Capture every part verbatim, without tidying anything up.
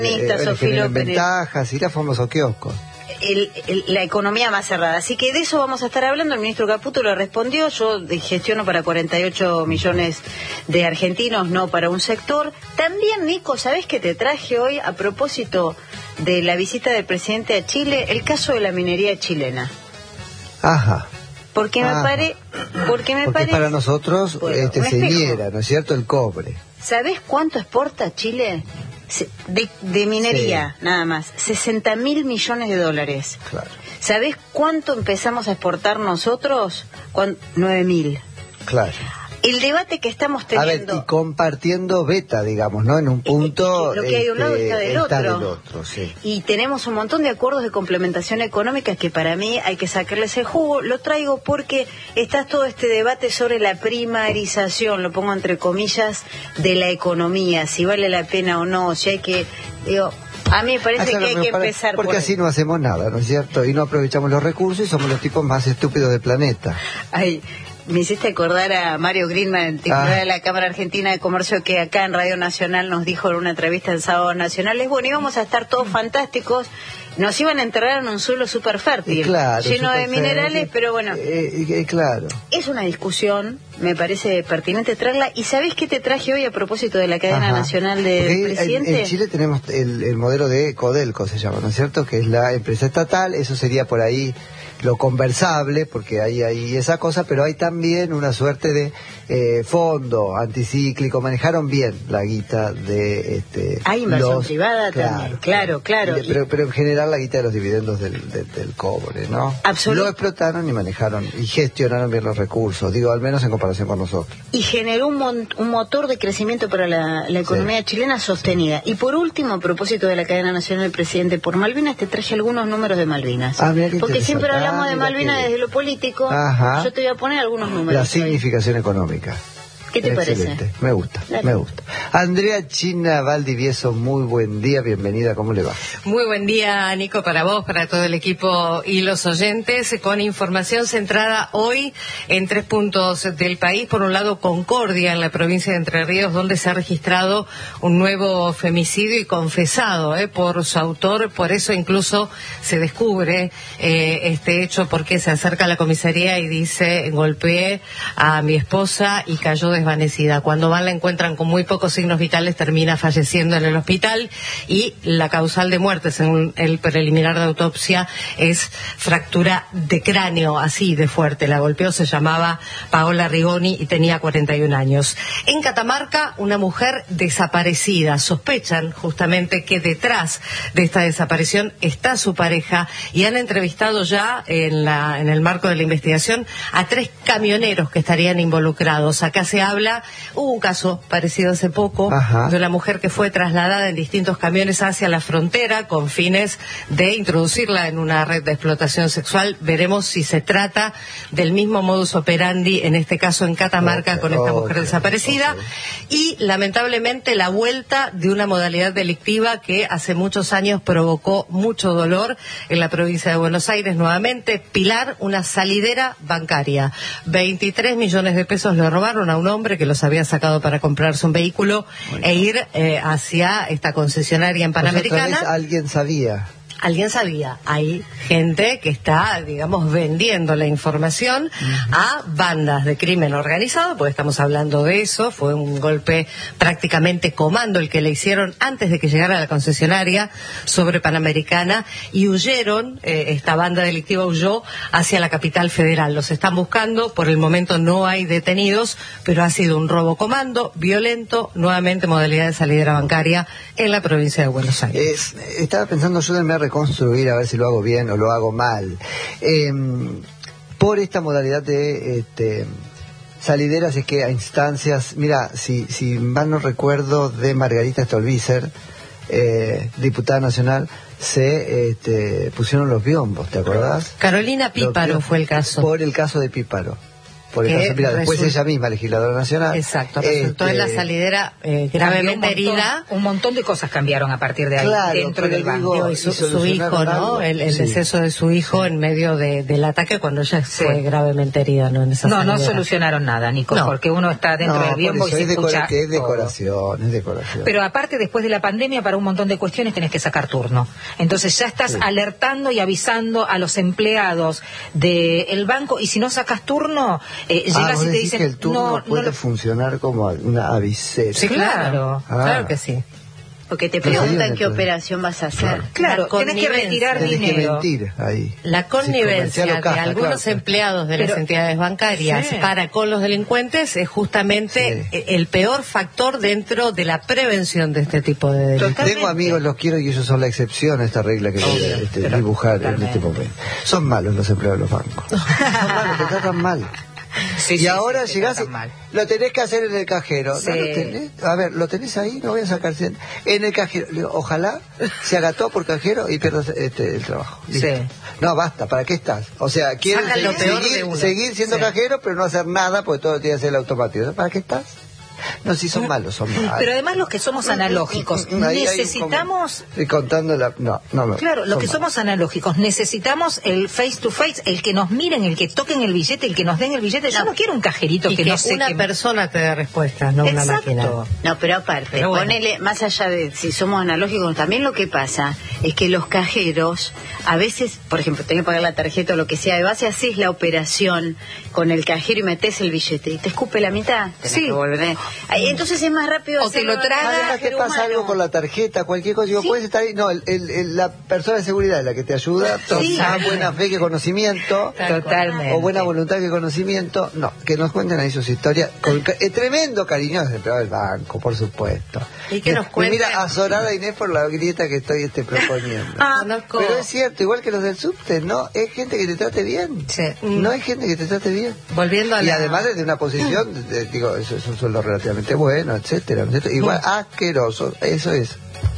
Eh, generan ventajas y la famoso kiosco. El, el, la economía más cerrada. Así que de eso vamos a estar hablando. El ministro Caputo lo respondió. Yo gestiono para cuarenta y ocho millones de argentinos, no para un sector. También, Nico, ¿sabés qué te traje hoy a propósito de la visita del presidente a Chile? El caso de la minería chilena. Ajá. Porque Ajá. me pare, porque me porque parece para nosotros bueno, este se hiera, ¿no es cierto? El cobre. ¿Sabés cuánto exporta Chile? De, de minería, sí. Nada más, sesenta mil millones de dólares. Claro. ¿Sabés cuánto empezamos a exportar nosotros? nueve mil. Claro. El debate que estamos teniendo... A ver, y compartiendo beta, digamos, ¿no? En un punto... Lo que hay de un lado está del está otro. Del otro sí. Y tenemos un montón de acuerdos de complementación económica que para mí hay que sacarles el jugo. Lo traigo porque está todo este debate sobre la primarización, lo pongo entre comillas, de la economía, si vale la pena o no, si hay que... Digo, a mí me parece ah, claro, que hay que para, empezar porque por así ahí. No hacemos nada, ¿no es cierto? Y no aprovechamos los recursos y somos los tipos más estúpidos del planeta. Ay... Me hiciste acordar a Mario Greenman, titular ah. de la Cámara Argentina de Comercio, que acá en Radio Nacional nos dijo en una entrevista en Sábado Nacional, es bueno, íbamos a estar todos fantásticos, nos iban a enterrar en un suelo súper fértil, claro, lleno super de minerales, fértil. Pero bueno, eh, eh, claro. Es una discusión, me parece pertinente traerla. ¿Y sabés qué te traje hoy a propósito de la cadena Ajá. nacional del Porque presidente? En, en Chile tenemos el, el modelo de Codelco, se llama, ¿no es cierto? Que es la empresa estatal, eso sería por ahí lo conversable, porque hay, hay esa cosa, pero hay también una suerte de eh, fondo anticíclico. Manejaron bien la guita de... este Hay inversión los, privada claro, también, claro, claro. De, pero, pero en general la guita de los dividendos del, del, del cobre, ¿no? Absolut- Lo explotaron y manejaron y gestionaron bien los recursos, digo, al menos en comparación con nosotros. Y generó un, mon- un motor de crecimiento para la, la economía sí. chilena sostenida. Y por último, a propósito de la cadena nacional del presidente por Malvinas, te traje algunos números de Malvinas. Ah, mira, porque siempre hablamos ah, de Malvinas que... desde lo político. Ajá. Yo te voy a poner algunos números. La significación ahí. Económica. ¿Qué te Excelente. parece? Me gusta, Dale. me gusta. Andrea China Valdivieso, muy buen día, bienvenida, ¿cómo le va? Muy buen día, Nico, para vos, para todo el equipo y los oyentes, con información centrada hoy en tres puntos del país. Por un lado, Concordia, en la provincia de Entre Ríos, donde se ha registrado un nuevo femicidio y confesado eh, por su autor. Por eso incluso se descubre eh, este hecho, porque se acerca a la comisaría y dice: golpeé a mi esposa y cayó de desvanecida. Cuando van la encuentran con muy pocos signos vitales, termina falleciendo en el hospital y la causal de muerte, según el preliminar de autopsia, es fractura de cráneo, así de fuerte. La golpeó, se llamaba Paola Rigoni y tenía cuarenta y un años. En Catamarca, una mujer desaparecida. Sospechan justamente que detrás de esta desaparición está su pareja y han entrevistado ya en, la, en el marco de la investigación a tres camioneros que estarían involucrados. Acá se habla, hubo un caso parecido hace poco, Ajá. de una mujer que fue trasladada en distintos camiones hacia la frontera con fines de introducirla en una red de explotación sexual. Veremos si se trata del mismo modus operandi, en este caso en Catamarca, okay, con esta mujer okay, desaparecida. Okay. Y lamentablemente la vuelta de una modalidad delictiva que hace muchos años provocó mucho dolor en la provincia de Buenos Aires. Nuevamente, Pilar, una salidera bancaria. veintitrés millones de pesos le robaron a un hombre que los había sacado para comprarse un vehículo bueno. e ir eh, hacia esta concesionaria en Panamericana. Pues otra vez alguien sabía. Alguien sabía. Hay gente que está, digamos, vendiendo la información uh-huh. a bandas de crimen organizado, porque estamos hablando de eso. Fue un golpe prácticamente comando el que le hicieron antes de que llegara a la concesionaria sobre Panamericana, y huyeron, eh, esta banda delictiva huyó hacia la capital federal. Los están buscando, por el momento no hay detenidos, pero ha sido un robo comando, violento, nuevamente modalidad de salidera bancaria en la provincia de Buenos Aires. Eh, estaba pensando, ayúdenme a reconstruir, a ver si lo hago bien o lo hago mal. Eh, por esta modalidad de este, salideras es que a instancias, mira, si, si mal no recuerdo, de Margarita Stolbizer, eh, diputada nacional, se este, pusieron los biombos, ¿te acordás? Carolina Píparo fue el caso. Por el caso de Píparo. Por el que caso, mira, después result- ella misma, legisladora nacional. Exacto, resultó este, en la salidera eh, Cambió gravemente un montón, herida. Un montón de cosas cambiaron a partir de ahí, Claro, dentro pero del banco. digo, Y su, y su solucionaron hijo, ¿no? algo. El, el Sí. deceso de su hijo en medio de, del ataque cuando ella Sí. fue gravemente herida, ¿no? En esa No, no salidera. solucionaron nada, Nico, No. porque uno está dentro No, del por biombo y eso se es, decora- escucha que es todo. decoración, es decoración. Pero aparte, después de la pandemia, para un montón de cuestiones tenés que sacar turno. Entonces ya estás Sí. alertando y avisando a los empleados del banco, y si no sacas turno, eh, ah, llegas vos y te decís dicen... que el turno no, puede no lo- funcionar como una avisera. Sí, Claro. claro. Ah. Claro que sí. Porque te No sabía preguntan que qué puede. operación vas a hacer. Claro, La tenés que connivencia. retirar Tenés que dinero. mentir ahí. La Sí, connivencia comercial o de caja, algunos claro. empleados de las Pero- entidades bancarias Sí. para con los delincuentes es justamente Sí. eh, el peor factor dentro de la prevención de este tipo de delitos. Totalmente. Tengo amigos, los quiero, y ellos son la excepción a esta regla que voy a este, pero dibujar en totalmente. este momento. Son malos los empleados de los bancos. Son malos, te tratan mal. Sí, y sí, ahora sí, te llegás y tratan mal. lo tenés que hacer en el cajero. Sí. ¿No lo tenés? A ver, ¿lo tenés ahí? No voy a sacar cien. En el cajero. Le digo, ojalá se haga todo por cajero y pierdas este, el trabajo. Listo. Sí. No, basta, ¿para qué estás? O sea, quieren Sacan lo seguir, peor de seguir, uno. seguir siendo Sí. cajero, pero no hacer nada porque todo tiene que ser el automático. ¿Para qué estás? No, si son malos, son malos. Pero además los que somos analógicos, Ahí hay un necesitamos... como- Estoy contando la... No, no me... Claro, los son que malos. somos analógicos, necesitamos el face to face, el que nos miren, el que toquen el billete, el que nos den el billete. Yo No. no quiero un cajerito Y que, que no sé una qué... persona te dé respuestas, no una Exacto. máquina. No, pero aparte, Pero bueno. ponele, más allá de si somos analógicos, también lo que pasa es que los cajeros, a veces, por ejemplo, tenés que pagar la tarjeta o lo que sea, de base haces la operación con el cajero y metes el billete y te escupe la mitad. Tenés Sí. que volver. Ahí, entonces es más rápido O te hacerlo lo traga, al Además te cajero pasa humano. algo con la tarjeta, cualquier cosa, digo, Sí. puedes estar ahí, no, el, el- el- la persona de seguridad es la que te ayuda, Sí. más buena fe que conocimiento, Totalmente. o buena voluntad que conocimiento, no, que nos cuenten ahí sus historias, con ca- eh, tremendo cariño desde empleado del banco, por supuesto. Y que nos Me cuenten- mira azorada Inés por la grieta que estoy este, proponiendo. Ah, conozco- Pero es cierto, igual que los del subte, ¿no? Es gente que te trate bien. Sí. No hay gente que te trate bien. Volviendo a Y la... además desde una posición, de- de- digo, eso es un sueldo relativamente bueno, etcétera, ¿no es cierto? Igual asqueroso, eso es.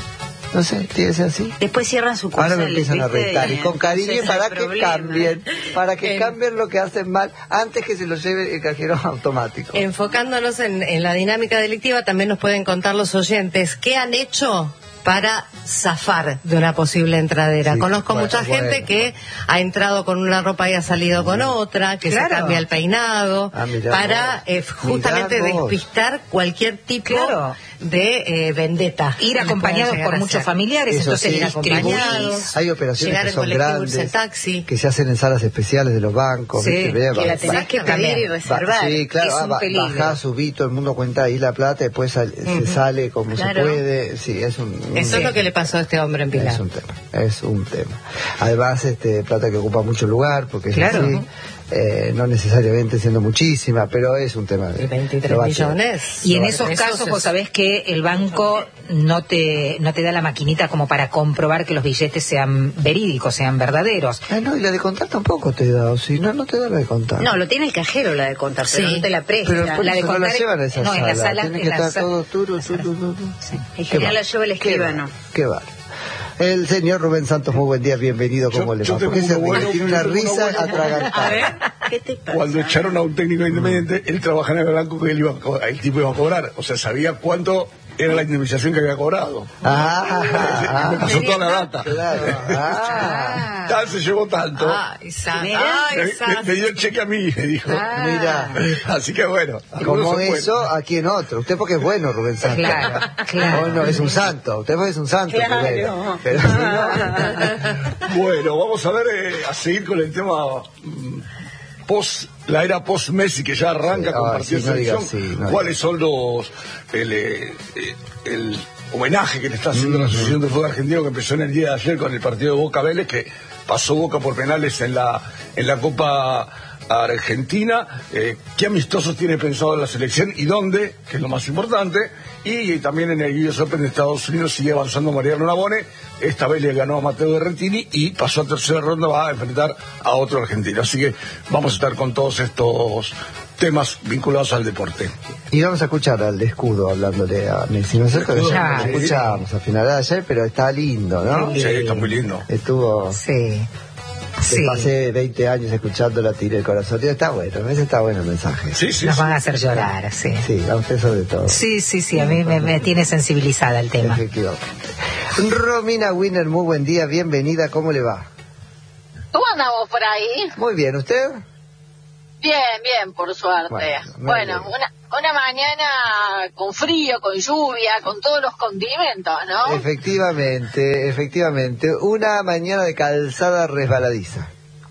No sé, tiene que ser así. Después cierran su Ahora me sucursales, empiezan a ¿viste? retar y con cariño Entonces para hay que problema. cambien, para que En- cambien lo que hacen mal antes que se lo lleve el cajero automático. Enfocándonos en, en la dinámica delictiva, también nos pueden contar los oyentes qué han hecho para zafar de una posible entradera. Sí, Conozco bueno, mucha gente bueno. que ha entrado con una ropa y ha salido con otra, que Claro. se cambia el peinado, Ah, mirá para vos. eh, justamente Mirá vos. despistar cualquier tipo Claro. de eh, vendetta. Ir que acompañados puedan llegar por a muchos ser. familiares, Eso entonces sí, distribuís. Hay operaciones Llegar que en son colectivo, irse en grandes, taxi. que se hacen en salas especiales de los bancos. Sí, ¿viste? Ve, Que la va- tenés que También. pedir y va- reservar. Sí, claro, Es ah, un ba- peligro. bajá, subí, todo el mundo cuenta ahí la plata, después sal- se sale como Claro. se puede. Sí, es un, un- Eso es lo que le pasó a este hombre en Pilar. Es un tema, es un tema. Además, este plata que ocupa mucho lugar, porque es Claro. así, eh, no necesariamente siendo muchísima, pero es un tema. de- Y veintitrés lo va a hacer. millones. Y en Lo va a esos hacer. casos Eso vos es- sabés que el banco no te no te da la maquinita como para comprobar que los billetes sean verídicos, sean verdaderos. Ah, no, y la de contar tampoco te da, o si no, no te da la de contar. No, lo tiene el cajero la de contar, pero Sí. no te la presta. Pero después la de no la contar- llevan a esa no, en la sala, sala- tiene en que la estar sala- todo turu, turu, turu. En Qué general va, la lleva el qué escribano. va, Qué va. El señor Rubén Santos, muy buen día, bienvenido, ¿cómo Yo- le yo va? tengo ¿Por qué se uno ríe? bueno, Tiene yo una tengo uno risa bueno. atragantada. ¿Qué te pasa? Cuando echaron a un técnico independiente, él trabajaba en el banco que él iba a co- el tipo iba a cobrar. O sea, sabía cuánto era la indemnización que había cobrado. Ah, ah, Me pasó toda la data. claro. Ah, Tal se llevó tanto. Ay, Sa- Mirá. ay, me, Sa- me- me dio el cheque a mí, me dijo. mira. Así que bueno. algunos Como son eso, buenos. aquí en otro. Usted porque es bueno, Rubén Santos. Claro, claro. Oh, no, es un santo. Usted porque es un santo, Claro. Rubén. Pero si no... Bueno, vamos a ver, eh, a seguir con el tema mm, post, la era post Messi que ya arranca Sí, con ay, partido sí, de no digas selección. sí, no ¿Cuáles son los el, eh, eh, el homenaje que le está haciendo la Asociación de Fútbol Argentino, que empezó en el día de ayer con el partido de Boca Vélez, que pasó Boca por penales en la en la Copa Argentina? Eh, ¿Qué amistosos tiene pensado la selección y dónde? Que es lo más importante. Y, y también en el U S Open de Estados Unidos sigue avanzando Mariano Navone. Esta vez le ganó a Mateo Berrettini y pasó a tercera ronda, va a enfrentar a otro argentino. Así que vamos a estar con todos estos temas vinculados al deporte. Y vamos a escuchar al de Escudo hablándole a Messi. Nosotros Escudo, ya sí. lo escuchamos al final de ayer, pero está lindo, ¿no? Sí, está muy lindo. Estuvo... Sí. Sí. Pasé veinte años escuchando la tira del corazón. Está bueno, a veces está bueno el mensaje. Sí, sí, Nos sí. van a hacer llorar, sí. Sí, a usted sobre todo. Sí, sí, sí, a mí me, me tiene sensibilizada el tema. Efectivamente. Romina Winner, muy buen día, bienvenida, ¿cómo le va? ¿Cómo andamos por ahí? Muy bien, ¿usted? Bien, bien, por suerte. Bueno, Bueno, muy una, una mañana con frío, con lluvia, con todos los condimentos, ¿no? Efectivamente, efectivamente. Una mañana de calzada resbaladiza.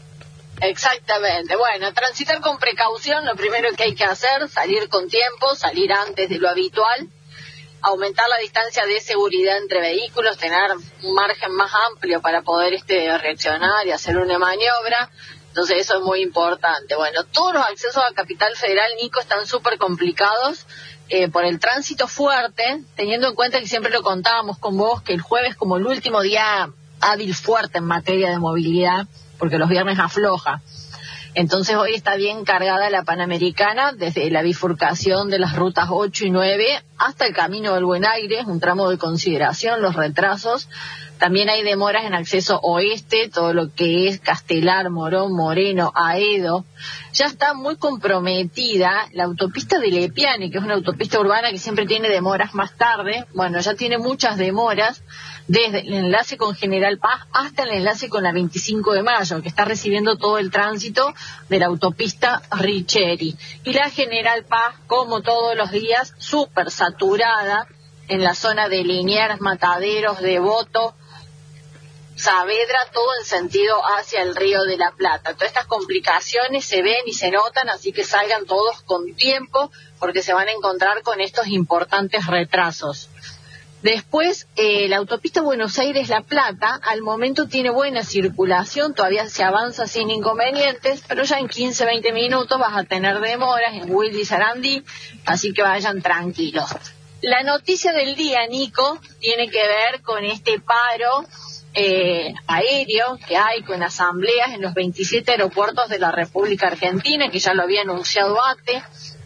Exactamente. Bueno, transitar con precaución, lo primero que hay que hacer, salir con tiempo, salir antes de lo habitual, aumentar la distancia de seguridad entre vehículos, tener un margen más amplio para poder este reaccionar y hacer una maniobra. Entonces eso es muy importante. Bueno, todos los accesos a Capital Federal, Nico, están súper complicados eh, por el tránsito fuerte, teniendo en cuenta que siempre lo contábamos con vos, que el jueves como el último día hábil fuerte en materia de movilidad, porque los viernes afloja. Entonces hoy está bien cargada la Panamericana, desde la bifurcación de las rutas ocho y nueve hasta el Camino del Buen Aire, un tramo de consideración, los retrasos. También hay demoras en acceso oeste, todo lo que es Castelar, Morón, Moreno, Aedo. Ya está muy comprometida la autopista de Lepiane, que es una autopista urbana que siempre tiene demoras más tarde. Bueno, ya tiene muchas demoras, desde el enlace con General Paz hasta el enlace con la veinticinco de mayo, que está recibiendo todo el tránsito de la autopista Richeri. Y la General Paz, como todos los días, súper saturada en la zona de Liniers, Mataderos, Devoto, Saavedra, todo en sentido hacia el Río de la Plata. Todas estas complicaciones se ven y se notan, así que salgan todos con tiempo, porque se van a encontrar con estos importantes retrasos. Después, eh, la autopista Buenos Aires-La Plata, al momento tiene buena circulación, todavía se avanza sin inconvenientes, pero ya en quince, veinte minutos vas a tener demoras en Wilde y Sarandí, así que vayan tranquilos. La noticia del día, Nico, tiene que ver con este paro eh, aéreo que hay con asambleas en los veintisiete aeropuertos de la República Argentina, que ya lo había anunciado A T E.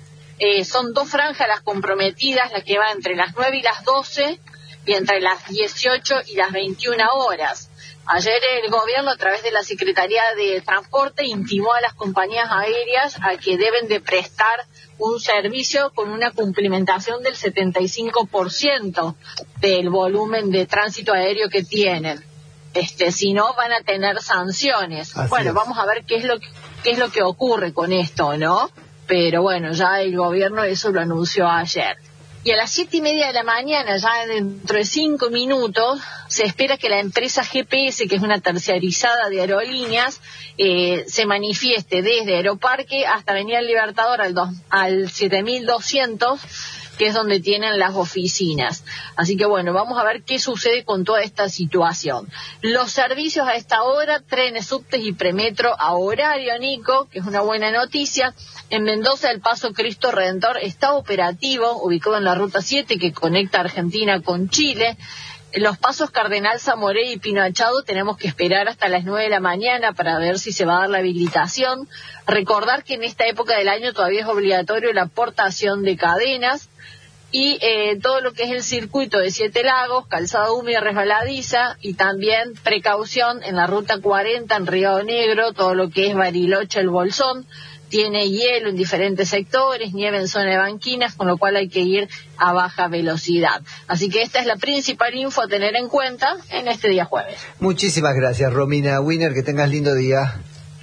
Eh, son dos franjas las comprometidas, la que va entre las nueve y las doce y entre las dieciocho y las veintiuna horas. Ayer el gobierno, a través de la Secretaría de Transporte, intimó a las compañías aéreas a que deben de prestar un servicio con una cumplimentación del setenta y cinco por ciento del volumen de tránsito aéreo que tienen. Este, si no, van a tener sanciones. Así bueno, es. Vamos a ver qué es lo que, qué es lo que ocurre con esto, ¿no? Pero bueno, ya el gobierno eso lo anunció ayer. Y a las siete y media de la mañana, ya dentro de cinco minutos, se espera que la empresa G P S, que es una terciarizada de aerolíneas, eh, se manifieste desde Aeroparque hasta Avenida El Libertador al, dos, al siete mil doscientos, que es donde tienen las oficinas. Así que bueno, vamos a ver qué sucede con toda esta situación. Los servicios a esta hora, trenes, subtes y premetro a horario, Nico, que es una buena noticia. En Mendoza el Paso Cristo Redentor está operativo, ubicado en la Ruta siete que conecta Argentina con Chile. Los pasos Cardenal Zamoré y Pino Achado tenemos que esperar hasta las nueve de la mañana para ver si se va a dar la habilitación. Recordar que en esta época del año todavía es obligatorio la portación de cadenas. Y eh, todo lo que es el circuito de Siete Lagos, calzada húmeda y resbaladiza, y también precaución en la Ruta cuarenta en Río Negro, todo lo que es Bariloche, El Bolsón, tiene hielo en diferentes sectores, nieve en zona de banquinas, con lo cual hay que ir a baja velocidad. Así que esta es la principal info a tener en cuenta en este día jueves. Muchísimas gracias, Romina Winner, que tengas lindo día.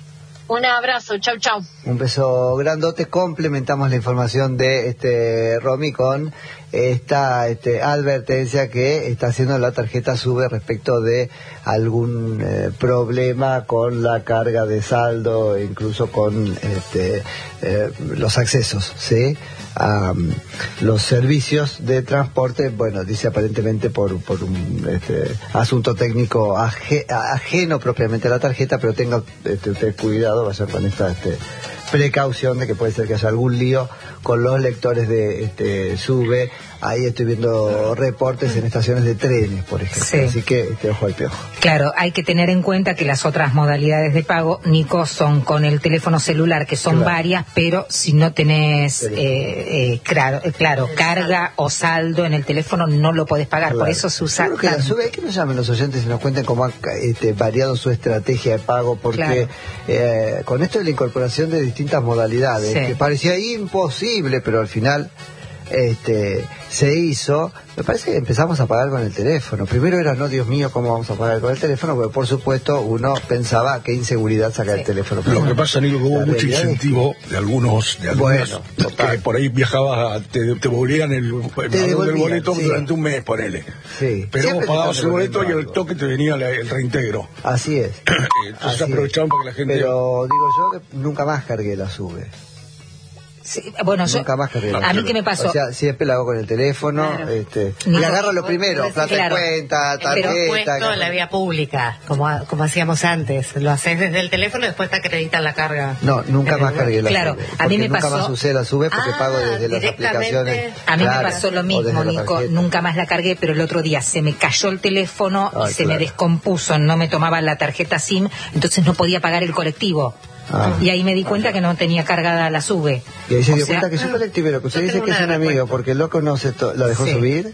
Un abrazo, chau chau. Un beso grandote. Complementamos la información de este Romy con esta este, advertencia que está haciendo la tarjeta SUBE respecto de algún eh, problema con la carga de saldo, incluso con este, eh, los accesos, ¿sí? A um, los servicios de transporte. Bueno, dice aparentemente por, por un este, asunto técnico aje, ajeno propiamente a la tarjeta, pero tenga este, usted cuidado, vaya con esta este, precaución de que puede ser que haya algún lío con los lectores de este, SUBE ahí estoy viendo reportes en estaciones de trenes, por ejemplo. Sí. Así que este, ojo al piojo. Claro, hay que tener en cuenta que las otras modalidades de pago, Nico, son con el teléfono celular, que son Claro. varias, pero si no tenés, Teléfono. eh, eh, claro, eh, claro, carga o saldo en el teléfono, no lo podés pagar. Claro. Por eso se usa. Yo creo que la tanto. sube, hay que nos llamen los oyentes y nos cuenten cómo ha este, variado su estrategia de pago, porque Claro. eh, con esto de la incorporación de distintas modalidades, Sí. que parecía imposible, pero al final este se hizo, me parece que empezamos a pagar con el teléfono. Primero era, no, Dios mío, ¿cómo vamos a pagar con el teléfono? Porque por supuesto uno pensaba qué inseguridad sacar Sí. el teléfono. Lo que pasa, Nico, que hubo La mucho realidad es que- incentivo de algunos, de algunos Bueno, que total. por ahí viajabas, a- te, te volvían el, el valor del devolvían, boleto sí. durante un mes, ponele. Sí. Pero Siempre vos pagabas te el están boleto y al devolviendo toque te venía la- el reintegro. Así es. Entonces Así aprovechaban es. para que la gente... Pero digo yo que nunca más cargué la sube. Sí, bueno, yo, Nunca más cargué la a mí sube. que me pasó. O sea, siempre lo hago con el teléfono. Claro. Este, Nico, y agarro lo primero, vos- plata claro. en cuenta, Pero tarjeta. puesto agarro- la vía pública, como, como hacíamos antes. Lo haces desde el teléfono y después te acreditan la carga. No, nunca En más el cargué la Claro, sube. a mí porque me nunca pasó- más usé la sube porque Ah, pago desde las directamente. aplicaciones. A mí Claro, me pasó lo o mismo, desde la Nico, tarjeta. nunca más la cargué, pero el otro día se me cayó el teléfono Ay, y se me claro. descompuso, no me tomaba la tarjeta SIM, entonces no podía pagar el colectivo. Ah. Y ahí me di cuenta que no tenía cargada la sube. Y ahí se O dio sea, cuenta que es un colectivero, que usted yo dice tengo que es una un amigo, respuesta. porque el loco no se to- lo dejó Sí. subir.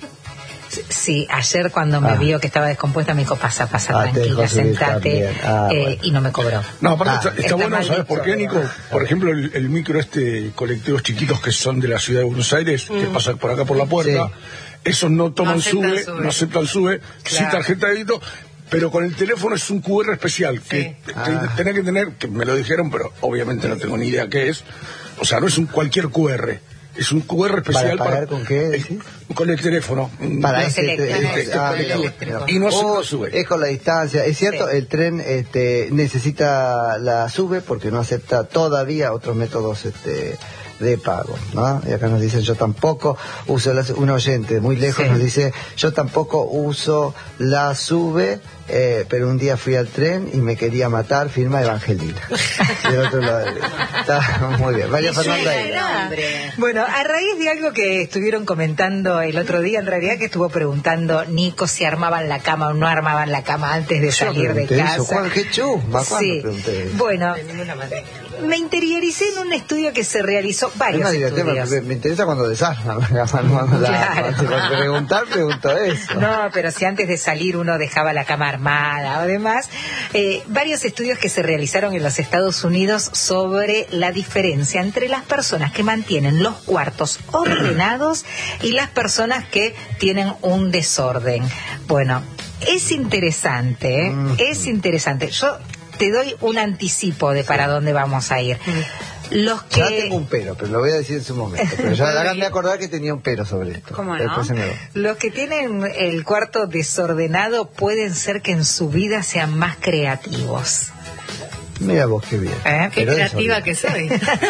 Sí, ayer cuando me Ah. vio que estaba descompuesta me dijo, pasa, pasa, Ah, te dejó tranquila, subir sentate, también. Ah, eh, bueno. y no me cobró. No, aparte Ah, está, está está bueno, mal ¿sabes dicho. por qué, Nico? Por ejemplo, el, el micro este, colectivos chiquitos que son de la ciudad de Buenos Aires, que pasan por acá por la puerta, Sí. esos no toman No aceptan sube, sube. no aceptan sube, sí Claro. tarjeta de débito, pero con el teléfono es un Q R especial, que Sí. te- Ah. tenés que tener, que me lo dijeron, pero obviamente no tengo ni idea qué es, o sea, no es un cualquier Q R, es un Q R especial ¿Para pagar con qué, decís? con el teléfono. Para Los este, eléctricos, este- este ah, colectivo. mira, mira. Y no acepta Oh, sube. es con la distancia. Es cierto, Sí. el tren este, necesita la sube porque no acepta todavía otros métodos este, de pago, ¿no? Y acá nos dicen, yo tampoco uso la sube. Un oyente muy lejos Sí. nos dice, yo tampoco uso la sube, eh, pero un día fui al tren y me quería matar, firma Evangelina. Del otro lado. Está muy bien. María Fernanda. Hombre. Bueno, a raíz de algo que estuvieron comentando el otro día, en realidad que estuvo preguntando Nico si armaban la cama o no armaban la cama antes de Yo salir de pregunté casa. eso. ¿Cuál- qué chusma? ¿Cuándo Sí. pregunté eso? Bueno, De ninguna manera. me interioricé en un estudio que se realizó, Es varios más divertido, estudios. me, me interesa cuando desarman la cama, no la- Claro. si por preguntar, pregunto eso. No, pero si antes de salir uno dejaba la cama armada o demás, eh, varios estudios que se realizaron en los Estados Unidos sobre la diferencia entre las personas que mantienen los cuartos ordenados y las personas que tienen un desorden. Bueno, es interesante, ¿eh? Mm. Es interesante. Yo te doy un anticipo de para dónde vamos a ir. Los que... Ya tengo un pero, pero lo voy a decir en su momento. Pero ya háganme acordar que tenía un pero sobre esto. ¿Cómo no? Después se me va. Los que tienen el cuarto desordenado pueden ser que en su vida sean más creativos. Mira vos qué bien. ¿Eh? Qué Pero eso creativa bien. que soy.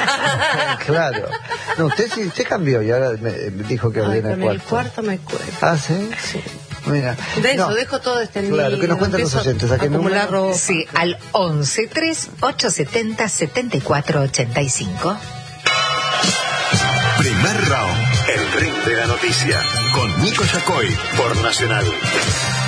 Claro. No, usted sí, usted cambió y ahora me, me dijo que Ay, ordena con el el cuarto. cuarto me cuesta. Ah, ¿sí? Mira. De eso, No. dejo todo extendido. Claro, ¿qué nos cuentan los empiezo oyentes? ¿A qué acumular número? ropa. Sí, al once tres ocho setenta setenta y cuatro ochenta y cinco. Primer round, el ring de la noticia, con Nico Yacoy por Nacional.